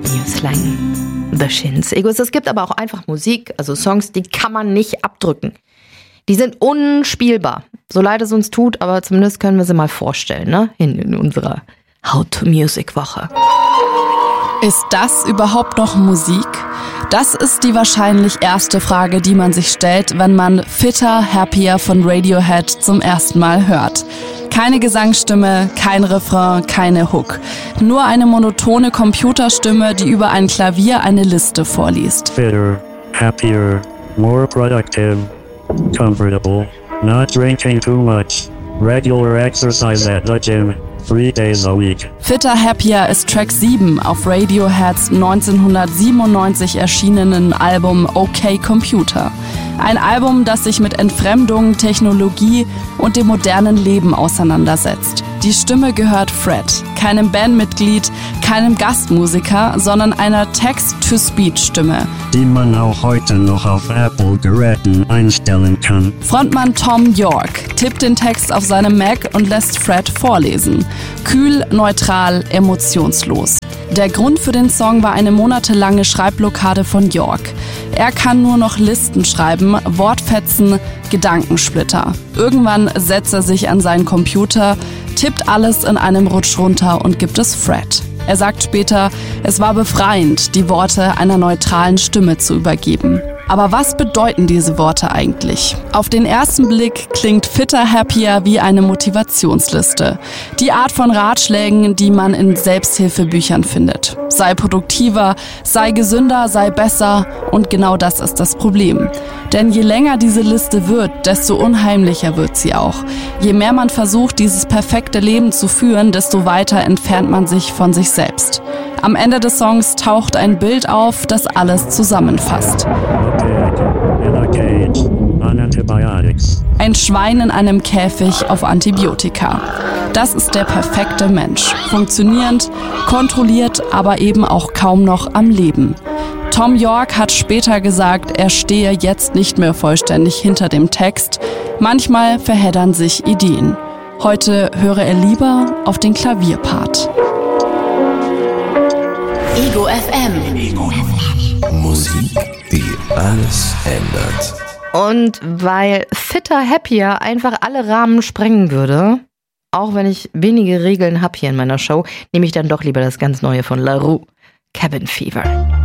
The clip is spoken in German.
New Slang, The Shins. Egos, es gibt aber auch einfach Musik, also Songs, die kann man nicht abdrücken. Die sind unspielbar. So leid es uns tut, aber zumindest können wir sie mal vorstellen, ne? In unserer How-to-Music-Woche. Ist das überhaupt noch Musik? Das ist die wahrscheinlich erste Frage, die man sich stellt, wenn man Fitter, Happier von Radiohead zum ersten Mal hört. Keine Gesangsstimme, kein Refrain, keine Hook. Nur eine monotone Computerstimme, die über ein Klavier eine Liste vorliest. Fitter, happier, more productive, comfortable, not drinking too much, regular exercise at the gym, 3 days a week. Fitter Happier ist Track 7 auf Radioheads 1997 erschienenen Album OK Computer. Ein Album, das sich mit Entfremdung, Technologie und dem modernen Leben auseinandersetzt. Die Stimme gehört Fred, keinem Bandmitglied, keinem Gastmusiker, sondern einer Text-to-Speech-Stimme, Die man auch heute noch auf Apple-Geräten einstellen kann. Frontmann Thom Yorke tippt den Text auf seinem Mac und lässt Fred vorlesen. Kühl, neutral, emotionslos. Der Grund für den Song war eine monatelange Schreibblockade von Yorke. Er kann nur noch Listen schreiben, Wortfetzen, Gedankensplitter. Irgendwann setzt er sich an seinen Computer, tippt alles in einem Rutsch runter und gibt es Fred. Er sagt später, es war befreiend, die Worte einer neutralen Stimme zu übergeben. Aber was bedeuten diese Worte eigentlich? Auf den ersten Blick klingt Fitter Happier wie eine Motivationsliste. Die Art von Ratschlägen, die man in Selbsthilfebüchern findet. Sei produktiver, sei gesünder, sei besser. Und genau das ist das Problem. Denn je länger diese Liste wird, desto unheimlicher wird sie auch. Je mehr man versucht, dieses perfekte Leben zu führen, desto weiter entfernt man sich von sich selbst. Am Ende des Songs taucht ein Bild auf, das alles zusammenfasst. Ein Schwein in einem Käfig auf Antibiotika. Das ist der perfekte Mensch. Funktionierend, kontrolliert, aber eben auch kaum noch am Leben. Thom Yorke hat später gesagt, er stehe jetzt nicht mehr vollständig hinter dem Text. Manchmal verheddern sich Ideen. Heute höre er lieber auf den Klavierpart. Ego FM. Musik, die alles ändert. Und weil Fitter Happier einfach alle Rahmen sprengen würde, auch wenn ich wenige Regeln habe hier in meiner Show, nehme ich dann doch lieber das ganz Neue von La Roux, Cabin Fever.